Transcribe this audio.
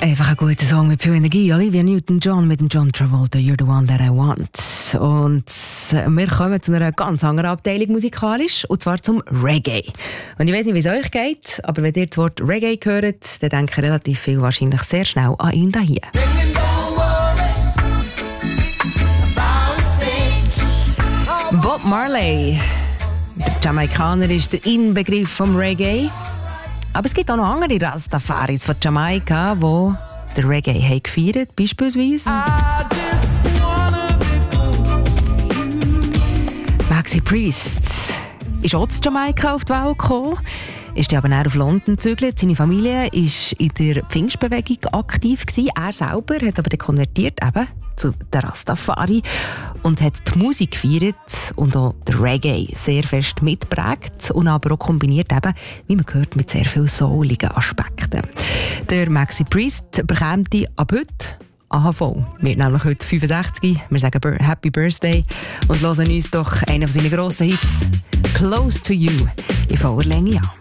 Einfach ein guter Song mit viel Energie. Olivia Newton-John mit dem John Travolta, You're the One That I Want. Und wir kommen zu einer ganz anderen Abteilung musikalisch, und zwar zum Reggae. Und ich weiss nicht, wie es euch geht, aber wenn ihr das Wort Reggae hört, dann denken relativ viel wahrscheinlich sehr schnell an ihn hier. Bob Marley. Der Jamaikaner ist der Inbegriff vom Reggae. Aber es gibt auch noch andere Rastafaris von Jamaika, die den Reggae haben gefeiert, beispielsweise Maxi Priest ist auch zu Jamaika auf die Welt gekommen, ist aber dann auf London gezügelt. Seine Familie war in der Pfingstbewegung aktiv gewesen. Er selber hat aber dann konvertiert eben zu der Rastafari und hat die Musik gefeiert und auch den Reggae sehr fest mitgeprägt und aber auch kombiniert eben, wie man hört, mit sehr vielen souligen Aspekten. Der Maxi Priest bekommt ab heute AHV. Wird nämlich heute 65. Wir sagen Happy Birthday und hören uns doch einen von seinen grossen Hits «Close to You» in voller Länge an.